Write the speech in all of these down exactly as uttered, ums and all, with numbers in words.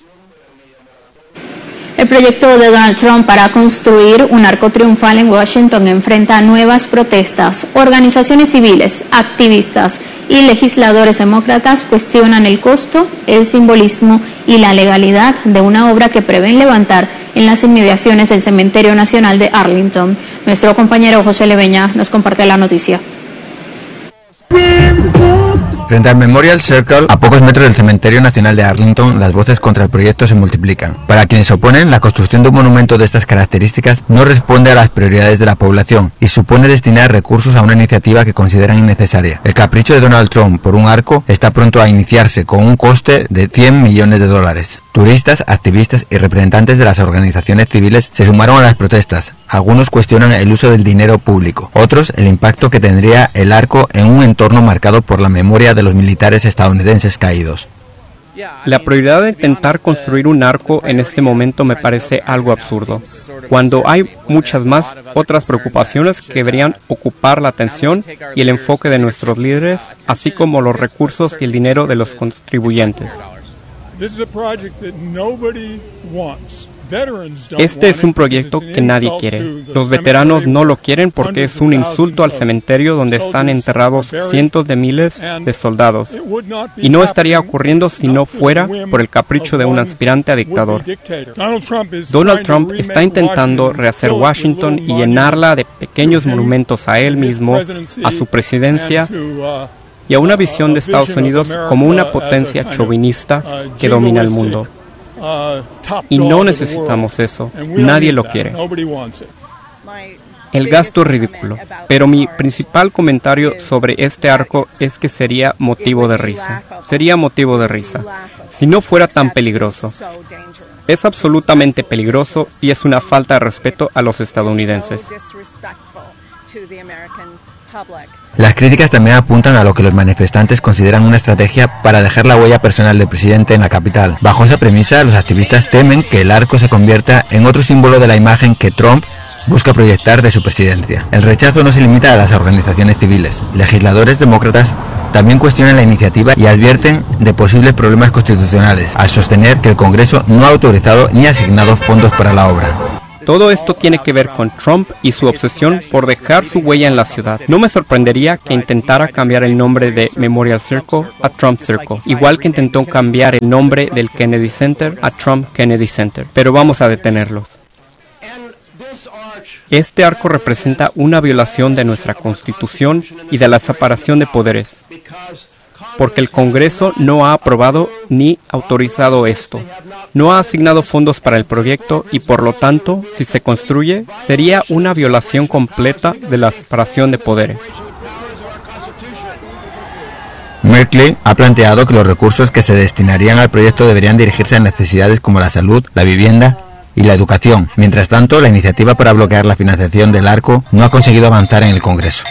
El proyecto de Donald Trump para construir un arco triunfal en Washington enfrenta nuevas protestas. Organizaciones civiles, activistas y legisladores demócratas cuestionan el costo, el simbolismo y la legalidad de una obra que prevén levantar en las inmediaciones del Cementerio Nacional de Arlington. Nuestro compañero José Leveña nos comparte la noticia. Frente al Memorial Circle, a pocos metros del Cementerio Nacional de Arlington, las voces contra el proyecto se multiplican. Para quienes se oponen, la construcción de un monumento de estas características no responde a las prioridades de la población y supone destinar recursos a una iniciativa que consideran innecesaria. El capricho de Donald Trump por un arco está pronto a iniciarse con un coste de cien millones de dólares. Turistas, activistas y representantes de las organizaciones civiles se sumaron a las protestas. Algunos cuestionan el uso del dinero público, otros el impacto que tendría el arco en un entorno marcado por la memoria de los militares estadounidenses caídos. La prioridad de intentar construir un arco en este momento me parece algo absurdo, cuando hay muchas más otras preocupaciones que deberían ocupar la atención y el enfoque de nuestros líderes, así como los recursos y el dinero de los contribuyentes. Este es un proyecto que nadie quiere. Los veteranos no lo quieren porque es un insulto al cementerio donde están enterrados cientos de miles de soldados. Y no estaría ocurriendo si no fuera por el capricho de un aspirante a dictador. Donald Trump está intentando rehacer Washington y llenarla de pequeños monumentos a él mismo, a su presidencia y a una visión de Estados Unidos como una potencia chauvinista que domina el mundo. Y no necesitamos eso, nadie lo quiere. El gasto es ridículo, pero mi principal comentario sobre este arco es que sería motivo de risa. Sería motivo de risa, si no fuera tan peligroso. Es absolutamente peligroso y es una falta de respeto a los estadounidenses. Las críticas también apuntan a lo que los manifestantes consideran una estrategia para dejar la huella personal del presidente en la capital. Bajo esa premisa, los activistas temen que el arco se convierta en otro símbolo de la imagen que Trump busca proyectar de su presidencia. El rechazo no se limita a las organizaciones civiles. Legisladores demócratas también cuestionan la iniciativa y advierten de posibles problemas constitucionales, al sostener que el Congreso no ha autorizado ni asignado fondos para la obra. Todo esto tiene que ver con Trump y su obsesión por dejar su huella en la ciudad. No me sorprendería que intentara cambiar el nombre de Memorial Circle a Trump Circle, igual que intentó cambiar el nombre del Kennedy Center a Trump Kennedy Center. Pero vamos a detenerlos. Este arco representa una violación de nuestra Constitución y de la separación de poderes, porque el Congreso no ha aprobado ni autorizado esto. No ha asignado fondos para el proyecto y, por lo tanto, si se construye, sería una violación completa de la separación de poderes. Merkley ha planteado que los recursos que se destinarían al proyecto deberían dirigirse a necesidades como la salud, la vivienda y la educación. Mientras tanto, la iniciativa para bloquear la financiación del arco no ha conseguido avanzar en el Congreso.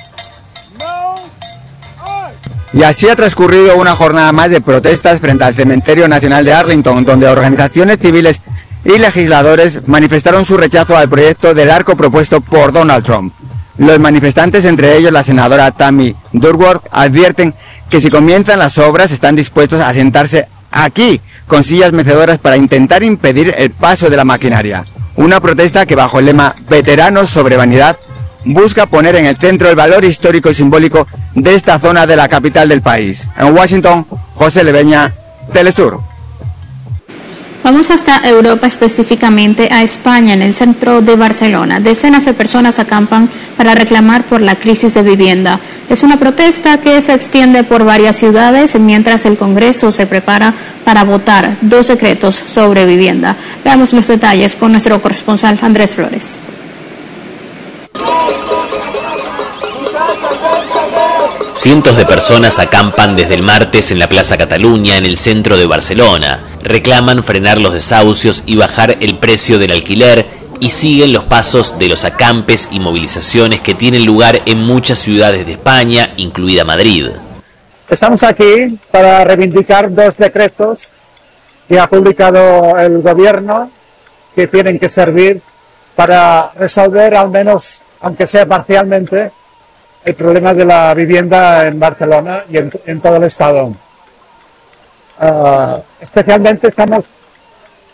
Y así ha transcurrido una jornada más de protestas frente al Cementerio Nacional de Arlington, donde organizaciones civiles y legisladores manifestaron su rechazo al proyecto del arco propuesto por Donald Trump. Los manifestantes, entre ellos la senadora Tammy Duckworth, advierten que si comienzan las obras están dispuestos a sentarse aquí con sillas mecedoras para intentar impedir el paso de la maquinaria. Una protesta que, bajo el lema "Veteranos sobre vanidad", busca poner en el centro el valor histórico y simbólico de esta zona de la capital del país. En Washington, José Leveña, Telesur. Vamos hasta Europa, específicamente a España, en el centro de Barcelona. Decenas de personas acampan para reclamar por la crisis de vivienda. Es una protesta que se extiende por varias ciudades mientras el Congreso se prepara para votar dos decretos sobre vivienda. Veamos los detalles con nuestro corresponsal Andrés Flores. Cientos de personas acampan desde el martes en la Plaza Cataluña, en el centro de Barcelona. Reclaman frenar los desahucios y bajar el precio del alquiler y siguen los pasos de los acampes y movilizaciones que tienen lugar en muchas ciudades de España, incluida Madrid. Estamos aquí para reivindicar dos decretos que ha publicado el gobierno que tienen que servir para resolver, al menos, aunque sea parcialmente, el problema de la vivienda en Barcelona y en, en todo el estado. Uh, especialmente estamos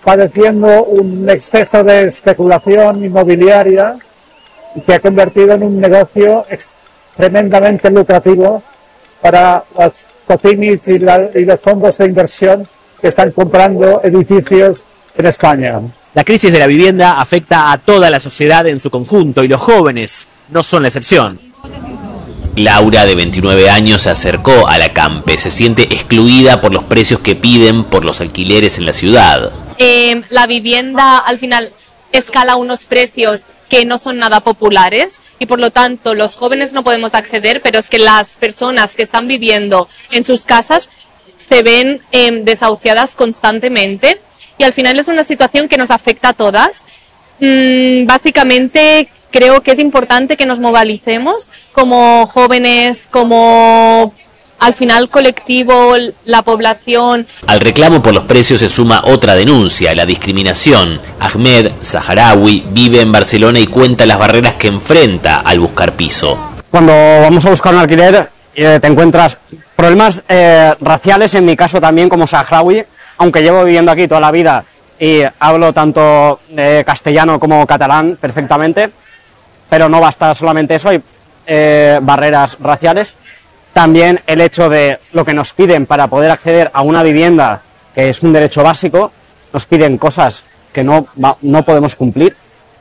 padeciendo un exceso de especulación inmobiliaria que ha convertido en un negocio tremendamente lucrativo para los cotinis y, la, y los fondos de inversión que están comprando edificios en España. La crisis de la vivienda afecta a toda la sociedad en su conjunto y los jóvenes no son la excepción. Laura, de veintinueve años, se acercó a la Campe. Se siente excluida por los precios que piden por los alquileres en la ciudad. Eh, la vivienda al final escala unos precios que no son nada populares y por lo tanto los jóvenes no podemos acceder, pero es que las personas que están viviendo en sus casas se ven eh, desahuciadas constantemente y al final es una situación que nos afecta a todas. Mm, básicamente creo que es importante que nos movilicemos como jóvenes, como al final colectivo, la población. Al reclamo por los precios se suma otra denuncia, la discriminación. Ahmed, saharaui, vive en Barcelona y cuenta las barreras que enfrenta al buscar piso. Cuando vamos a buscar un alquiler eh, te encuentras problemas eh, raciales, en mi caso también como saharaui, aunque llevo viviendo aquí toda la vida y hablo tanto eh, castellano como catalán perfectamente, pero no basta solamente eso, hay eh, barreras raciales. También el hecho de lo que nos piden para poder acceder a una vivienda, que es un derecho básico, nos piden cosas que no, no podemos cumplir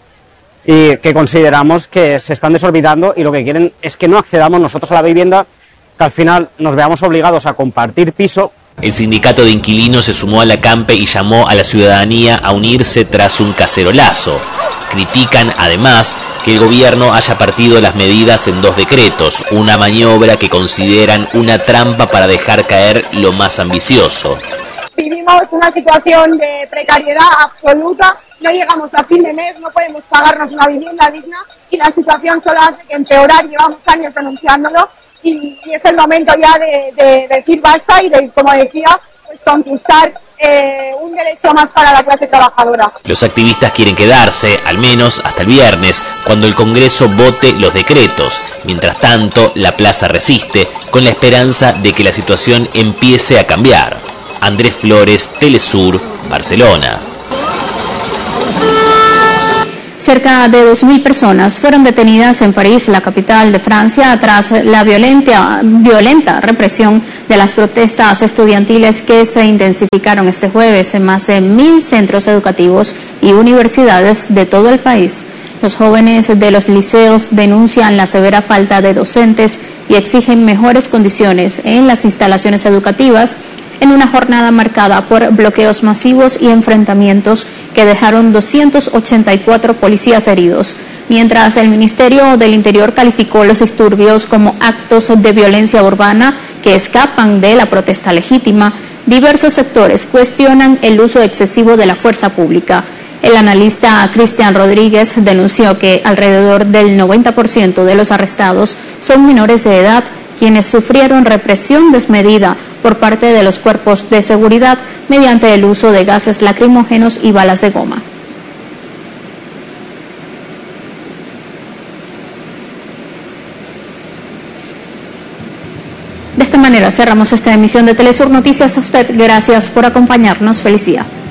y que consideramos que se están desorbitando y lo que quieren es que no accedamos nosotros a la vivienda, que al final nos veamos obligados a compartir piso. El sindicato de inquilinos se sumó a la Campe y llamó a la ciudadanía a unirse tras un cacerolazo. Critican, además, que el gobierno haya partido las medidas en dos decretos, una maniobra que consideran una trampa para dejar caer lo más ambicioso. Vivimos una situación de precariedad absoluta, no llegamos a fin de mes, no podemos pagarnos una vivienda digna y la situación solo hace que empeorar, llevamos años denunciándolo y, y es el momento ya de, de, de decir basta y de, como decía, pues conquistar Eh, un derecho más para la clase trabajadora. Los activistas quieren quedarse, al menos hasta el viernes, cuando el Congreso vote los decretos. Mientras tanto, la plaza resiste, con la esperanza de que la situación empiece a cambiar. Andrés Flores, Telesur, Barcelona. Cerca de dos mil personas fueron detenidas en París, la capital de Francia, tras la violenta, violenta represión de las protestas estudiantiles que se intensificaron este jueves en más de mil centros educativos y universidades de todo el país. Los jóvenes de los liceos denuncian la severa falta de docentes y exigen mejores condiciones en las instalaciones educativas, en una jornada marcada por bloqueos masivos y enfrentamientos que dejaron doscientos ochenta y cuatro policías heridos. Mientras el Ministerio del Interior calificó los disturbios como actos de violencia urbana que escapan de la protesta legítima, diversos sectores cuestionan el uso excesivo de la fuerza pública. El analista Cristian Rodríguez denunció que alrededor del noventa por ciento de los arrestados son menores de edad, quienes sufrieron represión desmedida por parte de los cuerpos de seguridad mediante el uso de gases lacrimógenos y balas de goma. De esta manera cerramos esta emisión de Telesur Noticias. A usted, gracias por acompañarnos. Feliz día.